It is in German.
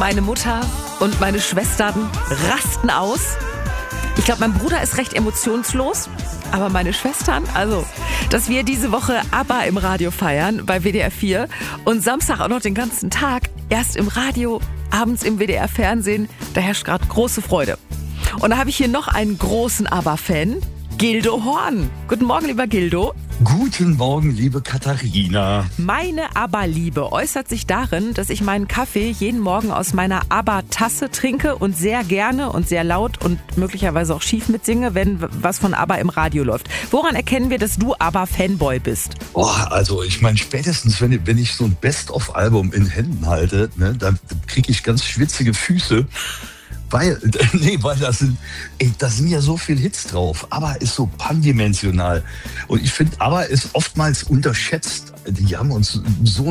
Meine Mutter und meine Schwestern rasten aus. Ich glaube, mein Bruder ist recht emotionslos, aber meine Schwestern, also, dass wir diese Woche ABBA im Radio feiern bei WDR 4 und Samstag auch noch den ganzen Tag, erst im Radio, abends im WDR Fernsehen, da herrscht gerade große Freude. Und da habe ich hier noch einen großen ABBA-Fan, Gildo Horn. Guten Morgen, lieber Gildo. Guten Morgen, liebe Katharina. Meine ABBA-Liebe äußert sich darin, dass ich meinen Kaffee jeden Morgen aus meiner ABBA-Tasse trinke und sehr gerne und sehr laut und möglicherweise auch schief mitsinge, wenn was von ABBA im Radio läuft. Woran erkennen wir, dass du ABBA-Fanboy bist? Also ich meine, spätestens wenn ich so ein Best-of-Album in Händen halte, ne, da kriege ich ganz schwitzige Füße. Weil da sind ja so viele Hits drauf. ABBA ist so pandimensional. Und ich finde, ABBA ist oftmals unterschätzt. Die haben uns so